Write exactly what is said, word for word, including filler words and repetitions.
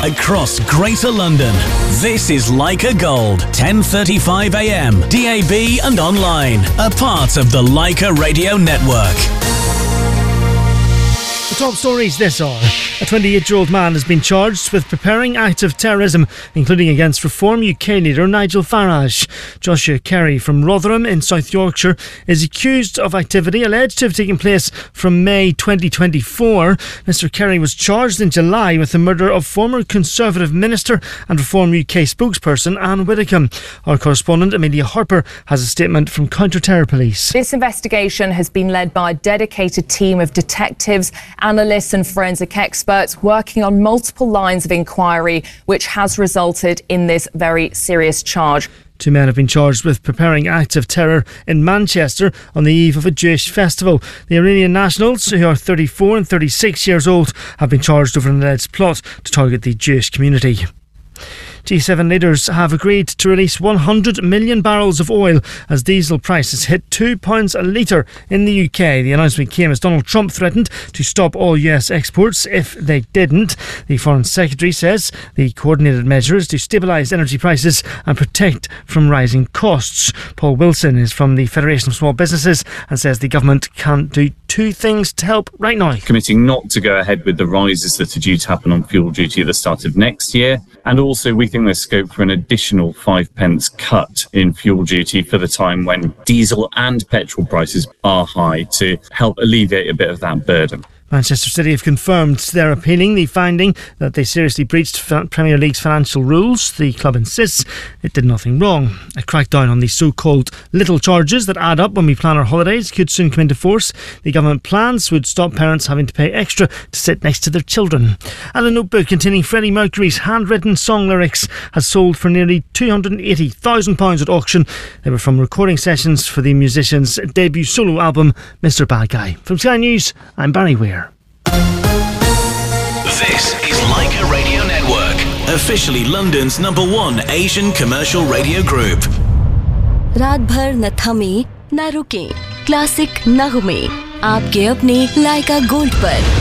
across Greater London. This is Leica Gold, ten thirty-five a m, D A B and online, a part of the Leica Radio Network. The top stories this hour. A twenty-eight-year-old man has been charged with preparing acts of terrorism, including against Reform U K leader Nigel Farage. Joshua Kerry from Rotherham in South Yorkshire is accused of activity alleged to have taken place from May twenty twenty-four. Mr Kerry was charged in July with the murder of former Conservative Minister and Reform U K spokesperson Anne Widdecombe. Our correspondent Amelia Harper has a statement from Counter-Terror Police. This investigation has been led by a dedicated team of detectives, analysts and forensic experts working on multiple lines of inquiry, which has resulted in this very serious charge. Two men have been charged with preparing acts of terror in Manchester on the eve of a Jewish festival. The Iranian nationals, who are thirty-four and thirty-six years old, have been charged over an alleged plot to target the Jewish community. G seven leaders have agreed to release one hundred million barrels of oil as diesel prices hit two pounds a litre in the U K. The announcement came as Donald Trump threatened to stop all U S exports if they didn't. The Foreign Secretary says the coordinated measure is to stabilise energy prices and protect from rising costs. Paul Wilson is from the Federation of Small Businesses and says the government can do two things to help right now. Committing not to go ahead with the rises that are due to happen on fuel duty at the start of next year. And also we think there's scope for an additional five pence cut in fuel duty for the time when diesel and petrol prices are high to help alleviate a bit of that burden. Manchester City have confirmed they're appealing the finding that they seriously breached Premier League's financial rules. The club insists it did nothing wrong. A crackdown on the so-called little charges that add up when we plan our holidays could soon come into force. The government plans would stop parents having to pay extra to sit next to their children. And a notebook containing Freddie Mercury's handwritten song lyrics has sold for nearly two hundred eighty thousand pounds at auction. They were from recording sessions for the musician's debut solo album, Mister Bad Guy. From Sky News, I'm Barry Weir. This is Leica Radio Network, officially London's number one Asian commercial radio group. रात भर न थमे न रुके, classic नगमे आपके अपने लाइका gold पर।